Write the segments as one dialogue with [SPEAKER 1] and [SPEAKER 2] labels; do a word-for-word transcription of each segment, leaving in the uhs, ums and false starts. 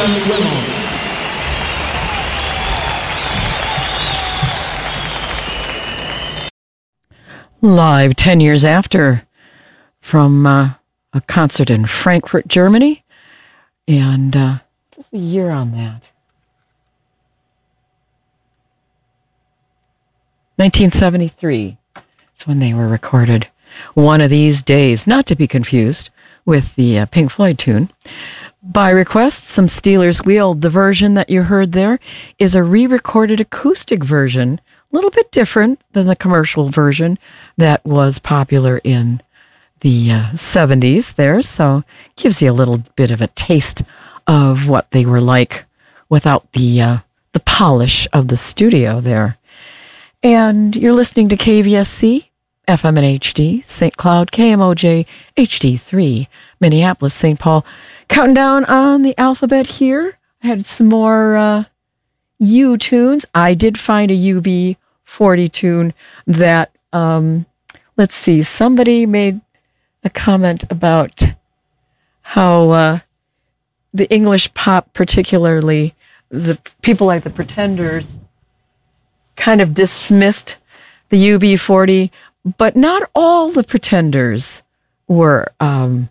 [SPEAKER 1] Live ten years after from uh, a concert in Frankfurt, Germany. And uh, what's the year on that? nineteen seventy-three is when they were recorded. One of These Days, not to be confused with the uh, Pink Floyd tune. By request, some Steelers Wheel. The version that you heard there is a re-recorded acoustic version, a little bit different than the commercial version that was popular in the uh, seventies there. So gives you a little bit of a taste of what they were like without the uh, the polish of the studio there. And you're listening to K V S C, F M and H D, Saint Cloud, K M O J, H D three, Minneapolis, Saint Paul. Counting down on the alphabet here. I had some more uh, U tunes. I did find a U B forty tune that, um, let's see, somebody made a comment about how uh, the English pop, particularly the people like the Pretenders, kind of dismissed the U B forty, but not all the Pretenders were um,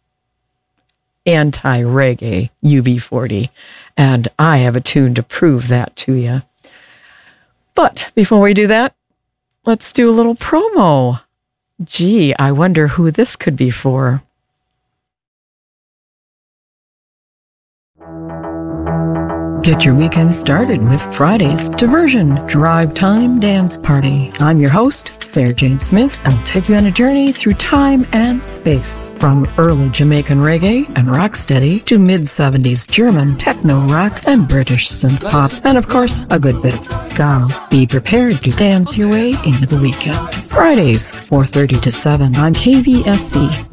[SPEAKER 1] anti-reggae U B forty, and I have a tune to prove that to you. But before we do that, let's do a little promo. Gee, I wonder who this could be for. Get your weekend started with Friday's Diversion Drive Time Dance Party. I'm your host, Sarah Jane Smith. I'll take you on a journey through time and space, from early Jamaican reggae and rocksteady to mid-seventies German techno rock and British synth pop, and of course, a good bit of ska. Be prepared to dance your way into the weekend. Fridays, four thirty to seven on K V S C,